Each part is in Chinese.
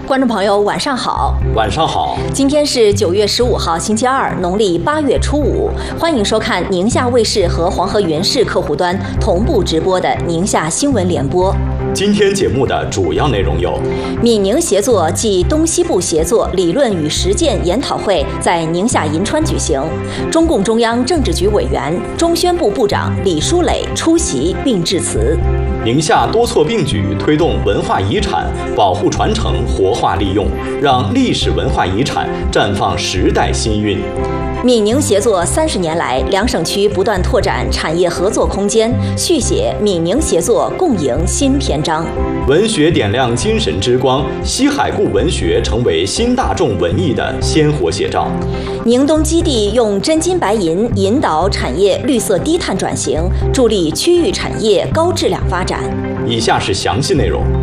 观众朋友，晚上好。 晚上好。 今天是9月15号，星期二，农历8月初5。欢迎收看宁夏卫视和黄河源氏客户端同步直播的宁夏新闻联播。 今天节目的主要内容有： 闽宁协作暨东西部协作理论与实践研讨会在宁夏银川举行，中共中央政治局委员、中宣部部长李书磊出席并致辞。 宁夏多措并举，推动文化遗产保护传承、活化利用，让历史文化遗产绽放时代新韵。 闽宁协作30年来，两省区不断拓展产业合作空间，续写闽宁协作共赢新篇章。 文学点亮精神之光，西海固文学成为新大众文艺的鲜活写照。 宁东基地用真金白银引导产业绿色低碳转型，助力区域产业高质量发展。 以下是详细内容。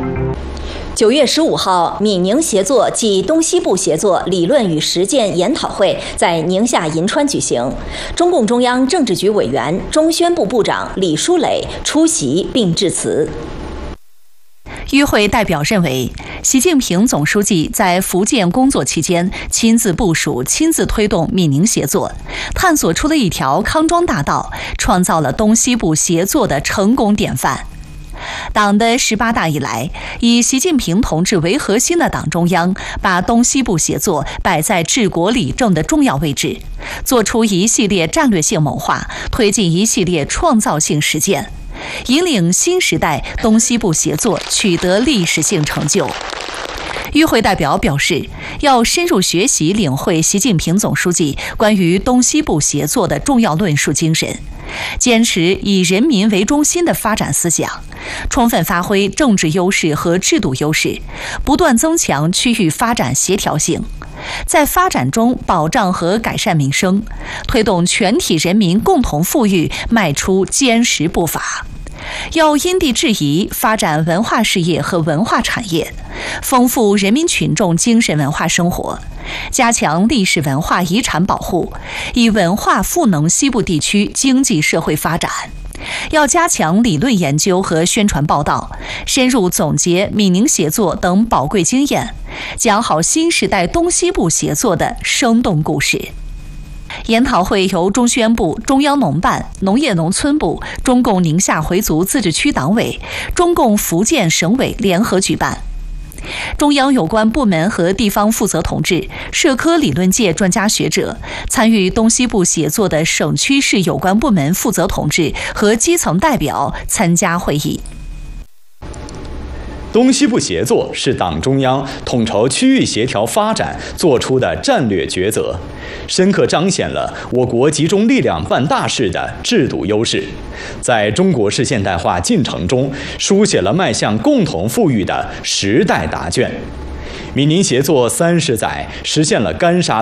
9月15号，闽宁协作暨东西部协作理论与实践研讨会在宁夏银川举行，中共中央政治局委员、中宣部部长李书磊出席并致辞。 与会代表认为，习近平总书记在福建工作期间亲自部署、亲自推动闽宁协作，探索出了一条康庄大道，创造了东西部协作的成功典范。党的18大以来，以习近平同志为核心的党中央把东西部协作摆在治国理政的重要位置，做出一系列战略性谋划，推进一系列创造性实践，引领新时代东西部协作取得历史性成就。与会代表表示，要深入学习领会习近平总书记关于东西部协作的重要论述精神，坚持以人民为中心的发展思想，充分发挥政治优势和制度优势，不断增强区域发展协调性，在发展中保障和改善民生，推动全体人民共同富裕迈出坚实步伐。要因地制宜发展文化事业和文化产业，丰富人民群众精神文化生活，加强历史文化遗产保护，以文化赋能西部地区经济社会发展。要加强理论研究和宣传报道，深入总结闽宁协作等宝贵经验，讲好新时代东西部协作的生动故事。研讨会由中宣部、中央农办、农业农村部、中共宁夏回族自治区党委、中共福建省委联合举办。中央有关部门和地方负责同志、社科理论界专家学者，参与东西部协作的省区市有关部门负责同志和基层代表参加会议。 东西部协作是党中央统筹区域协调发展做出的战略抉择，深刻彰显了我国集中力量办大事的制度优势，在中国式现代化进程中书写了迈向共同富裕的时代答卷。闽宁协作30载，实现了干沙